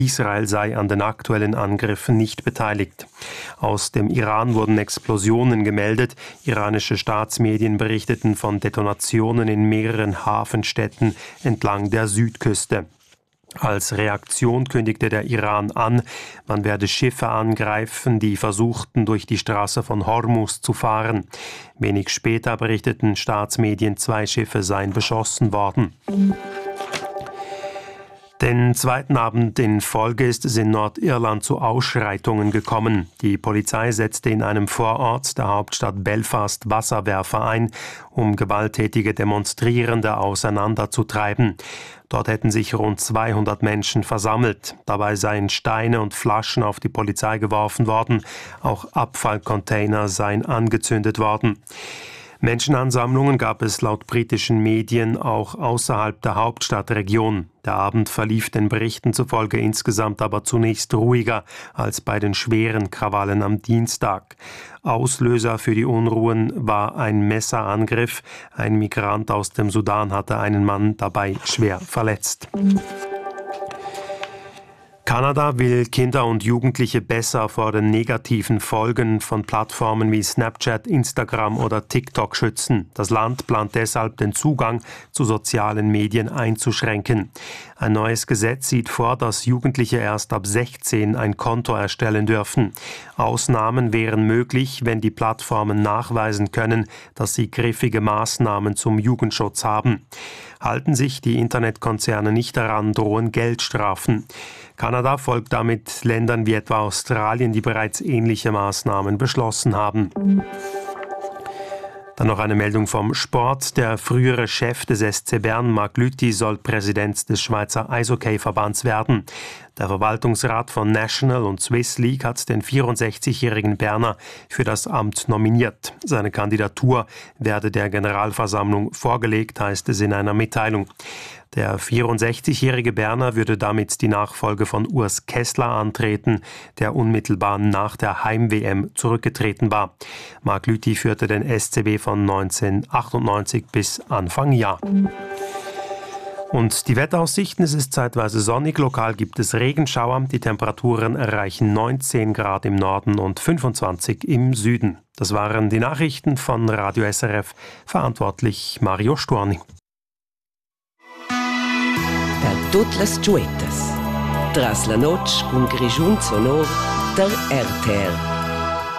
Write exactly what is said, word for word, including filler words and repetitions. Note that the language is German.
Israel sei an den aktuellen Angriffen nicht beteiligt. Aus dem Iran wurden Explosionen gemeldet. Iranische Staatsmedien berichteten von Detonationen in mehreren Hafenstädten entlang der Südküste. Als Reaktion kündigte der Iran an, man werde Schiffe angreifen, die versuchten, durch die Straße von Hormuz zu fahren. Wenig später berichteten Staatsmedien, zwei Schiffe seien beschossen worden. Den zweiten Abend in Folge ist es in Nordirland zu Ausschreitungen gekommen. Die Polizei setzte in einem Vorort der Hauptstadt Belfast Wasserwerfer ein, um gewalttätige Demonstrierende auseinanderzutreiben. Dort hätten sich rund zweihundert Menschen versammelt. Dabei seien Steine und Flaschen auf die Polizei geworfen worden. Auch Abfallcontainer seien angezündet worden. Menschenansammlungen gab es laut britischen Medien auch außerhalb der Hauptstadtregion. Der Abend verlief den Berichten zufolge insgesamt aber zunächst ruhiger als bei den schweren Krawallen am Dienstag. Auslöser für die Unruhen war ein Messerangriff. Ein Migrant aus dem Sudan hatte einen Mann dabei schwer verletzt. Kanada will Kinder und Jugendliche besser vor den negativen Folgen von Plattformen wie Snapchat, Instagram oder TikTok schützen. Das Land plant deshalb, den Zugang zu sozialen Medien einzuschränken. Ein neues Gesetz sieht vor, dass Jugendliche erst ab sechzehn ein Konto erstellen dürfen. Ausnahmen wären möglich, wenn die Plattformen nachweisen können, dass sie griffige Maßnahmen zum Jugendschutz haben. Halten sich die Internetkonzerne nicht daran, drohen Geldstrafen. Kanada folgt damit Ländern wie etwa Australien, die bereits ähnliche Maßnahmen beschlossen haben. Dann noch eine Meldung vom Sport. Der frühere Chef des S C Bern, Marc Lüthi, soll Präsident des Schweizer Eishockey-Verbands werden. Der Verwaltungsrat von National und Swiss League hat den vierundsechzigjährigen Berner für das Amt nominiert. Seine Kandidatur werde der Generalversammlung vorgelegt, heißt es in einer Mitteilung. Der vierundsechzigjährige Berner würde damit die Nachfolge von Urs Kessler antreten, der unmittelbar nach der Heim-W M zurückgetreten war. Marc Lüthi führte den S C B von neunzehnhundertachtundneunzig bis Anfang Jahr. Und die Wetteraussichten: Es ist zeitweise sonnig, lokal gibt es Regenschauer. Die Temperaturen erreichen neunzehn Grad im Norden und fünfundzwanzig im Süden. Das waren die Nachrichten von Radio S R F, verantwortlich Mario Storni. Per tutte le giuettes. Tras la noche, un grigiun sonor der R T R.